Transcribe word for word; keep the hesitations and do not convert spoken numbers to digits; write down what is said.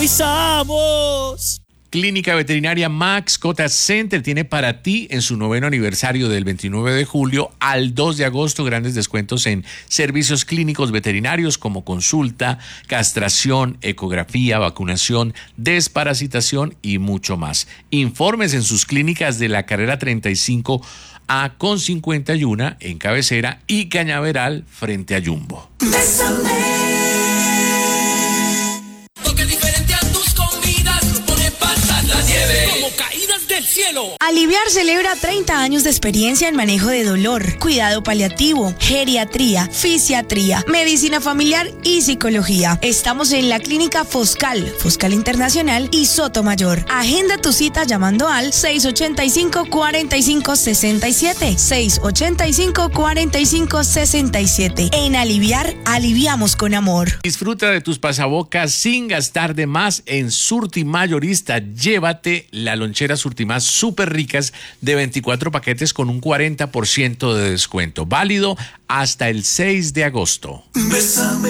¡Avisamos! Clínica Veterinaria Mascota Center tiene para ti en su noveno aniversario del veintinueve de julio al dos de agosto grandes descuentos en servicios clínicos veterinarios como consulta, castración, ecografía, vacunación, desparasitación y mucho más. Informes en sus clínicas de la carrera treinta y cinco A con cincuenta y uno en Cabecera y Cañaveral frente a Jumbo. Como caídas del cielo. Aliviar celebra treinta años de experiencia en manejo de dolor, cuidado paliativo, geriatría, fisiatría, medicina familiar y psicología. Estamos en la clínica Foscal, Foscal Internacional y Sotomayor. Agenda tu cita llamando al seis ochenta y cinco, cuarenta y cinco, sesenta y siete, seis ochenta y cinco, cuarenta y cinco, sesenta y siete. En Aliviar, aliviamos con amor. Disfruta de tus pasabocas sin gastar de más en Surtimayorista. Llévate la lonchera Surtimás súper ricas de veinticuatro paquetes con un cuarenta por ciento de descuento. Válido hasta el seis de agosto. Bésame.